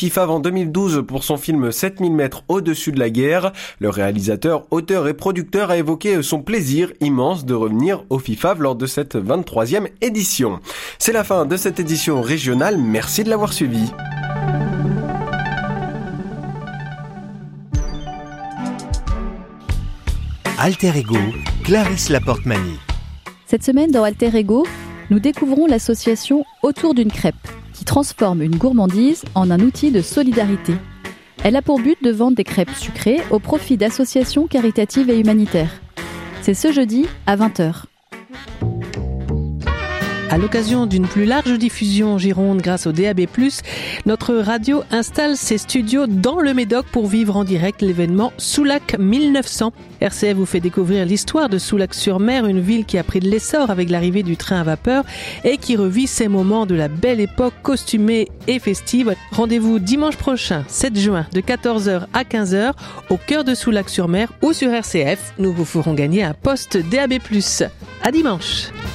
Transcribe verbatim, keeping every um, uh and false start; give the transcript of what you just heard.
Fave en deux mille douze pour son film sept mille mètres au-dessus de la guerre. Le réalisateur, auteur et producteur a évoqué son plaisir immense de revenir au Fifave lors de cette vingt-troisième édition. C'est la fin de cette édition régionale. Merci de l'avoir suivi. Alter Ego, Clarisse Laporte-Magny. Cette semaine dans Alter Ego, nous découvrons l'association Autour d'une crêpe, qui transforme une gourmandise en un outil de solidarité. Elle a pour but de vendre des crêpes sucrées au profit d'associations caritatives et humanitaires. C'est ce jeudi à vingt heures. À l'occasion d'une plus large diffusion en Gironde grâce au D A B plus, notre radio installe ses studios dans le Médoc pour vivre en direct l'événement Soulac mille neuf cents. R C F vous fait découvrir l'histoire de Soulac-sur-Mer, une ville qui a pris de l'essor avec l'arrivée du train à vapeur et qui revit ses moments de la belle époque costumée et festive. Rendez-vous dimanche prochain, sept juin, de quatorze heures à quinze heures, au cœur de Soulac-sur-Mer ou sur R C F. Nous vous ferons gagner un poste D A B plus. À dimanche.